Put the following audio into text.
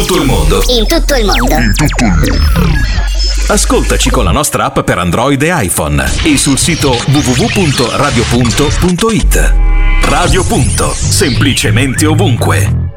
tutto il mondo. In tutto il mondo. Ascoltaci con la nostra app per Android e iPhone e sul sito www.radiopunto.it. Radio Punto, semplicemente ovunque.